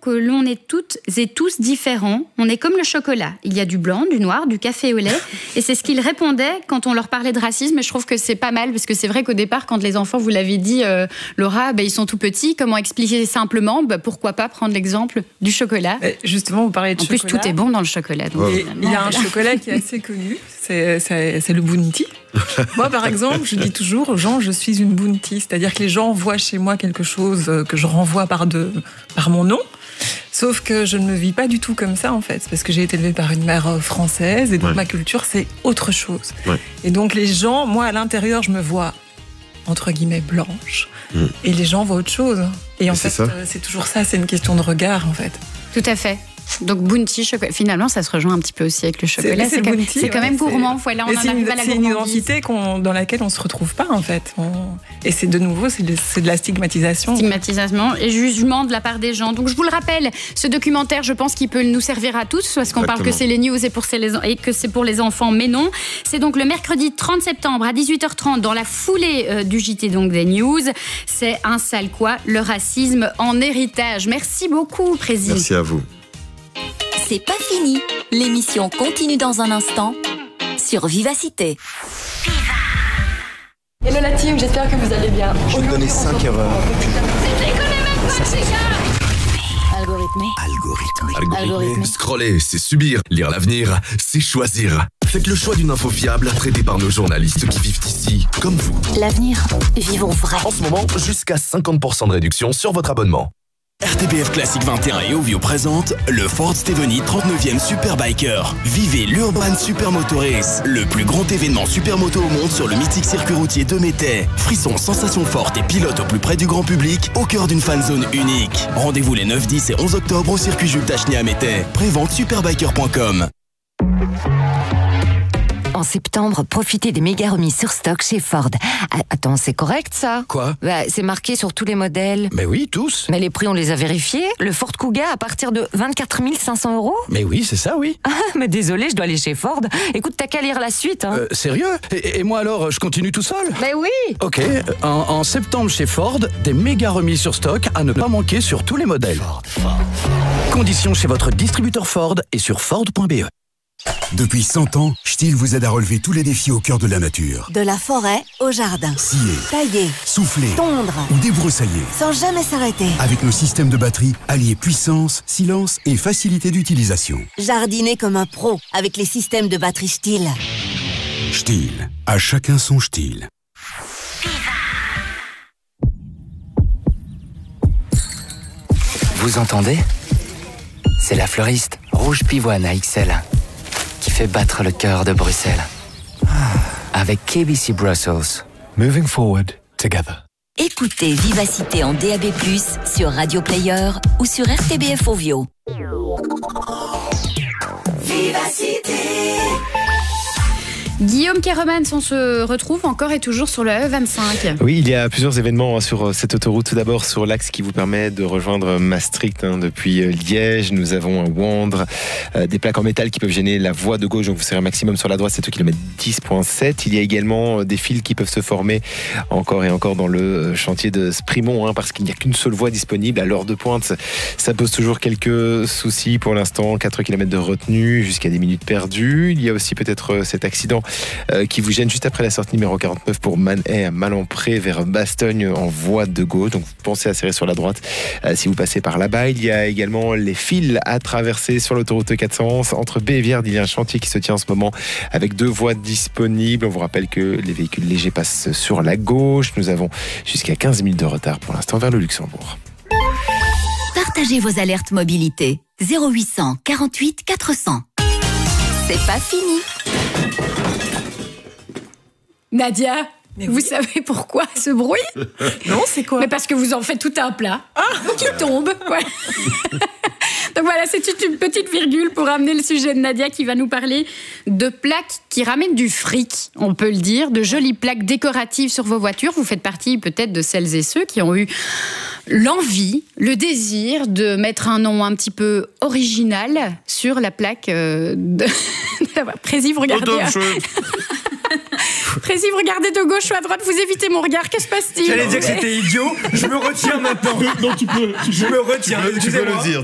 que l'on est toutes et tous différents. On est comme le chocolat. Il y a du blanc, du noir, du café au lait. Et c'est ce qu'ils répondaient quand on leur parlait de racisme. Et je trouve que c'est pas mal, parce que c'est vrai qu'au départ, quand les enfants, vous l'avez dit, Laura, ils sont tout petits. Comment expliquer simplement? Pourquoi pas prendre l'exemple du chocolat? Justement, vous parlez de chocolat. En plus, tout est bon dans le chocolat. Donc, il y a un chocolat qui est assez connu, c'est le Bounty. Moi, par exemple, je dis toujours aux gens, je suis une Bounty. C'est-à-dire que les gens voient chez moi quelque chose que je renvoie par mon nom. Sauf que je ne me vis pas du tout comme ça, en fait. Parce que j'ai été élevée par une mère française. Et donc, ma culture, c'est autre chose. Ouais. Et donc, les gens, moi, à l'intérieur, je me vois, entre guillemets, blanche. Et les gens voient autre chose. Et en fait, c'est toujours ça. C'est une question de regard, en fait. Tout à fait. Donc Bounty, finalement, ça se rejoint un petit peu aussi avec le chocolat. C'est quand même gourmand. Voilà, on en arrive à la gourmandise. C'est une identité dans laquelle on se retrouve pas, en fait. Et c'est de nouveau, c'est de la stigmatisation. Stigmatisation et jugement de la part des gens. Donc je vous le rappelle, ce documentaire, je pense qu'il peut nous servir à tous, parce qu'on parle que c'est les news et que c'est pour les enfants, mais non. C'est donc le mercredi 30 septembre à 18h30 dans la foulée du JT donc des news. C'est un sale quoi, le racisme en héritage. Merci beaucoup, Président. Merci à vous. C'est pas fini. L'émission continue dans un instant sur Vivacité. Hello la team, j'espère que vous allez bien. Je vais donner 5 erreurs. Algorithmé. Scroller, c'est subir. Lire l'avenir, c'est choisir. Faites le choix d'une info fiable, traitée par nos journalistes qui vivent ici, comme vous. L'avenir, vivons vrai. En ce moment, jusqu'à 50% de réduction sur votre abonnement. RTBF Classique 21 et Ovio présente le Ford Steveni 39e Superbiker. Vivez l'Urban Supermoto Race, le plus grand événement supermoto au monde sur le mythique circuit routier de Métais. Frissons, sensations fortes et pilote au plus près du grand public, au cœur d'une fan zone unique. Rendez-vous les 9, 10 et 11 octobre au circuit Jules Tachny à Métais. Prévente superbiker.com. En septembre, profitez des méga remises sur stock chez Ford. Attends, c'est correct ça? Quoi? C'est marqué sur tous les modèles. Mais oui, tous. Mais les prix, on les a vérifiés. Le Ford Kuga à partir de 24 500 €. Mais oui, c'est ça, oui. Mais désolé, je dois aller chez Ford. Écoute, t'as qu'à lire la suite. Hein. Sérieux? Et moi alors, je continue tout seul? Mais oui. Ok, en septembre chez Ford, des méga remises sur stock à ne pas manquer sur tous les modèles. Ford. Conditions chez votre distributeur Ford et sur Ford.be. Depuis 100 ans, Stihl vous aide à relever tous les défis au cœur de la nature. De la forêt au jardin. Scier, tailler, souffler, tondre ou débroussailler. Sans jamais s'arrêter. Avec nos systèmes de batterie, alliés puissance, silence et facilité d'utilisation. Jardiner comme un pro avec les systèmes de batterie Stihl. Stihl, à chacun son Stihl. Vous entendez? C'est la fleuriste Rouge Pivoine à XL qui fait battre le cœur de Bruxelles. Avec KBC Brussels. Moving forward together. Écoutez Vivacité en DAB+, sur Radio Player ou sur RTBF Ovio. Vivacité. Guillaume Kereman, on se retrouve encore et toujours sur le E25. Oui, il y a plusieurs événements sur cette autoroute. Tout d'abord sur l'axe qui vous permet de rejoindre Maastricht depuis Liège. Nous avons Wandre, des plaques en métal qui peuvent gêner la voie de gauche, donc vous serez un maximum sur la droite, c'est au kilomètre 10.7. Il y a également des fils qui peuvent se former encore et encore dans le chantier de Sprimont, parce qu'il n'y a qu'une seule voie disponible à l'heure de pointe. Ça pose toujours quelques soucis pour l'instant. 4 km de retenue jusqu'à des minutes perdues. Il y a aussi peut-être cet accident qui vous gêne juste après la sortie numéro 49 pour Manhay à Malempré vers Bastogne en voie de gauche. Donc pensez à serrer sur la droite si vous passez par là-bas. Il y a également les fils à traverser sur l'autoroute 411 entre B et Vierde. Il y a un chantier qui se tient en ce moment avec 2 voies disponibles. On vous rappelle que les véhicules légers passent sur la gauche. Nous avons jusqu'à 15 minutes de retard pour l'instant vers le Luxembourg. Partagez vos alertes mobilité. 0800 48 400. C'est pas fini. Nadia, vous savez pourquoi ce bruit? Non, c'est quoi? Mais parce que vous en faites tout un plat. Qui tombe. Ouais. Donc voilà, c'est une petite virgule pour amener le sujet de Nadia qui va nous parler de plaques qui ramènent du fric, on peut le dire, de jolies plaques décoratives sur vos voitures. Vous faites partie peut-être de celles et ceux qui ont eu l'envie, le désir de mettre un nom un petit peu original sur la plaque de... Précis, vous regardez... Précis, vous regardez de gauche ou à droite, vous évitez mon regard, que se passe-t-il? J'allais dire que c'était idiot, je me retiens maintenant. Non, tu peux. Je me retiens, Tu peux le dire.